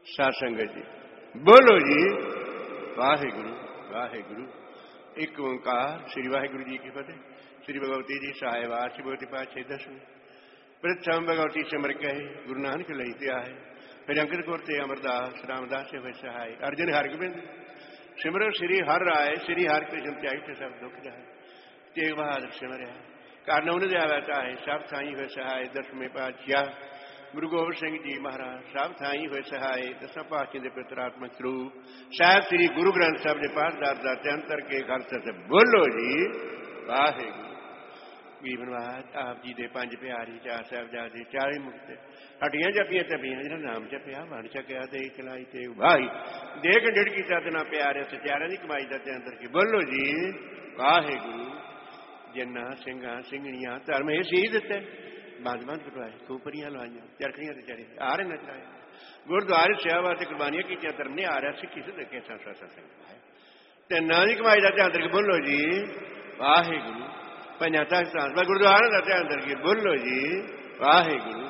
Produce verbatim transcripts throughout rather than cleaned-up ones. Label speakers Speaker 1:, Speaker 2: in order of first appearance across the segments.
Speaker 1: साध संगत जी बोलो जी वाहिगुरु वाहिगुरु। एक ओंकार श्री वाहिगुरु जी की फतेह। श्री भगवती जी सहायवार श्री भगवती पातशाही दसवें प्रथम भगवती सिमर कहे गुरु नानक लई त्या है। फिर अंकित कोरते अमरदास रामदास से हुए सहाय। अर्जुन हरगोबिंद सिमरो श्री हर राय श्री हर कृष्ण त्याग के सब दुख जाए। तेग बहादुर सिमर कारण उन्हें जाता है सब थाई हुए सहाय। दसवें पातशाह गुरु गोबिंद सिंह जी महाराज सब थाई हुए सहाय। दसा पातशाह के पितरात्मक स्वरूप साहब श्री गुरु ग्रंथ साहब ने पाठदार का अंतर के खालसा से बोलो जी वाहिगुरु। गरीबनवाज आप जी के पंज प्यारी चार साहबजादे चारे मुक्त हटियां जपियां तपियां जिन्हें नाम जपिया बन चकिया दे चलाई ते भाई देख डिड़ की सदना प्यारे सचारा की कमाई का अंतर की बोलो जी वाहिगुरु। जिन्ना सिंघा सिंघणियां धर्म ये सी दिते बंद बंद कटवाए खूपरियां लवाइया चरखड़ियां ते चढ़े आरे नचराए गुरुद्वारे सेवा ते कुर्बानियां की धर्म ने आ रहा सिखी से देखे संग ना की कमाई का अंतर की बोलो जी वाहिगुरु। पंजा तख्तान गुरुद्वारे का अंतर की बोलो जी वाहिगुरु।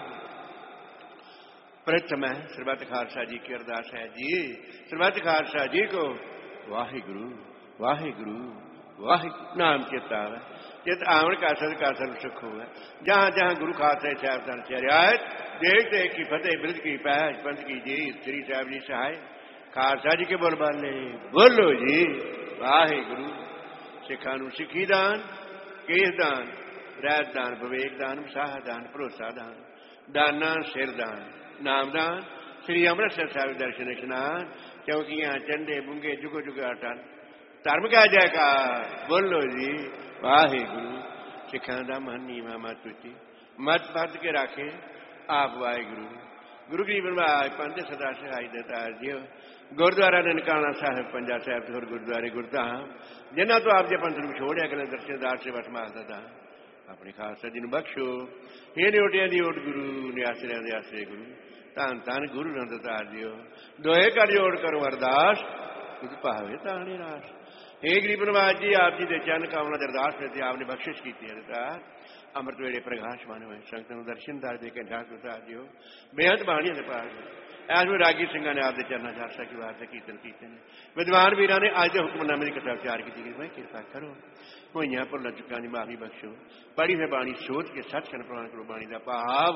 Speaker 1: प्रथम है सरबत खालसा जी की अरदास है जी सरबत खालसा जी को वाहिगुरु वाहिगुरु वाहिगुरु नाम चेता है चित आवन का सद का सर्व सुख हुआ। जहां जहां गुरु खालसा साहब चरियात देख देख की फतेह बिरद की पैज पंथ की जी श्री साहब जी सहाय। खालसा जी के बोल बाले बोलो जी वाहिगुरु। सिखा नूं सिखी दान केस दान रैत दान विवेक दान विसाह दान भरोसा दान दाना सिर दान नाम दान श्री अमृतसर साहिब दर्शन स्नान क्योंकि यहाँ चंडे बुंगे जुगो जुगे अटन धर्म का जयकार बोलो जी वाहिगुरु। सिखा दा मन नीवा मत उची मत पद के राखे आप वाहिगुरु। गुरु गरीब नवाज पंथ सदा सहाय दतार जियो। गुरुद्वारा ननकाना साहिब पंजा साहिब और गुरुद्वारे गुरधाम जिन्हों तो आप जे पंथ में छोड़िया गल दर्शनदार से वटमास दा अपने खालसा जी बख्शो। हे न्योटिया दी ओट गुरु निआसरिया दे आसरे गुरु धन धन गुरु नंदतार जियो। दोहे कर जोड़ करो अरदास तुझ पावे ताने रास। हे गरीब नवाज जी आप जी के चरण कामना अरदास करते आपने बख्शिश की अमृत वेले प्रकाश मान हुए संगत दर्शनदार दे के ढाक उतार दियो बेहद बाणिया के पास ऐस में रागी सिंह ने आपके चरणा चारसा की वार्ता कीर्तन कीते हैं। विद्वान वीर ने अज के हुक्मनामे की कथा विचार की गई। मैं कृपा करो होइया भुल चुका की माफी बख्शो पढ़ी है बाणी सोच के सचखंड प्रमाण करो बाणी का भाव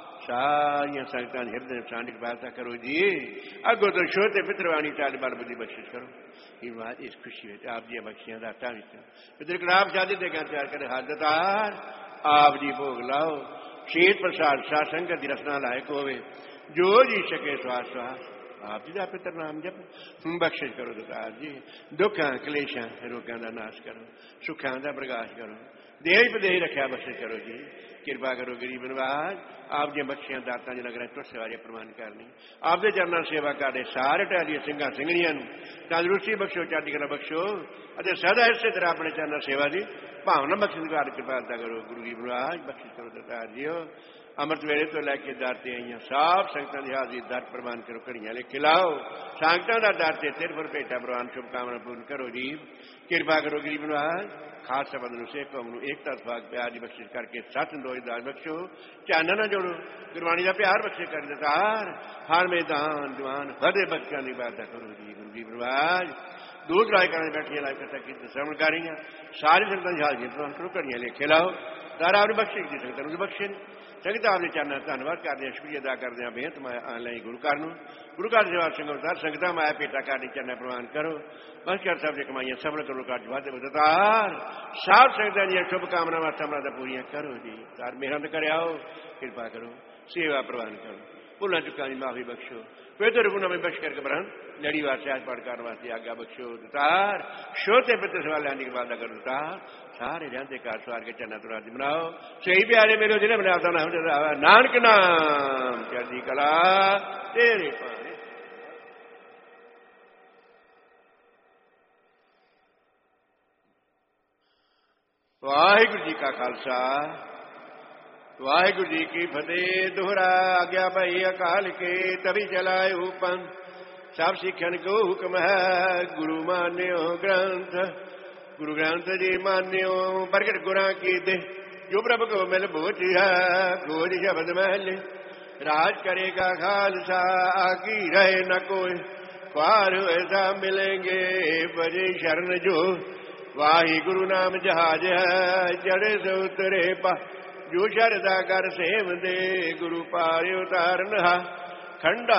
Speaker 1: सारिया संगतां हिरदे सांड की वार्ता करो जी अगो तो शोते पितरवाणी चाल बल बुद्धि बख्शिश करो। बात इस खुशी है आप जी बख्शियां दाता पितर कलाब शादी दे तैयार करे हाजतार आप जी भोग लाओ शीत प्रसाद सा संगत की रसना लायक होवे जो जी सके श्वास श्वास आप जी का पितर नाम जप बख्शिश करो दातार जी। दुखा कलेशा रोगों का नाश करो सुखा का प्रकाश करो देश प्रदेश रखा बख्शिश करो जी। कृपा करो गरीब नवाज आप जी बख्शियां दाता जी नगर तुर सेवारी प्रमाण करनी आपके चरणों सेवा करते सारे टहलिए सिंघा सिंघणियां तंदुरुस्ती बख्शो चढ़ती कला बख्शो सदा इसे तरह अपने चरणों सेवा की भावना बख्शिश कर कृपालता करो गुरु गरीब नवाज बख्शिश करो दातार जियो। अमृत वेले तो लैके दर से आई सब संगतां की हाजरी दर प्रमाण करो घड़ियां ले खिलाओ संगतां का दर से सिर पर भेटा प्रवान शुभकामना पूर्ण करो जी। कृपा करो गरीब नवाज खालसा बंद सिख कौम एकता भाग प्यार की बख्शिश करके सच दोष दास बख्शो चानना ना जोड़ो गुरबाणी का प्यार बख्शिश कर दातार हर मैदान जवान फते बच्चों की वार्ता करो जी। गुरु गरीब नवाज दूर दराज करने बैठिया लाइव कथा की श्रवण कर रही सारी संगतां की हाजरी प्रमाण करो घड़ियां ले खिलाओ दारा आपने बख्शे जी संगतां बख्शे संगत आपने चरणों धन्यवाद करते हैं शुक्रिया अदा करते हैं बेहद माया ऑनलाइन गुरु घर गुरु घर सेवा संगत संगत माया भेटा करनी चरण प्रवान करो बस कर सब कमाइया सफल करो काट वादे बदार सब संगत दी शुभकामनावां समृद्ध पूरी करो जी। तार मेहनत कर आओ कृपा करो सेवा प्रवान करो भुलों चुका की माफी बख्शो पेतर गुना में बख्श करके ब्रहण लड़ी वास्ते आज पाठ करने वास्ते आज्ञा बख्शो दातार श्रोते पितर सवाल आने की वादा करो दातार सारे रहते कार सवार के चन्ना तुरा बनाओ सही प्यारे मेरे जिले बनाता नानक नाम चढ़ती कला तेरे पाने। वाहिगुरु जी का खालसा वाहिगुरु जी की फतेह। दोहरा आज्ञा भाई अकाल के तभी चलाए हुपन सब सिखन को हुक्म है गुरु मान्यो ग्रंथ गुरु ग्रंथ जी मान्यो प्रगट गुरा की दे जो प्रभु को मिल बोझ है खोज शब्द महल राज करेगा खालसा आकी रहे न कोई ख्वार ऐसा मिलेंगे बजे शरण जो वाहि गुरु नाम जहाज है चढ़े से उतरे पा जो शरदा कर सेव दे गुरु पार उतारन हा खंडा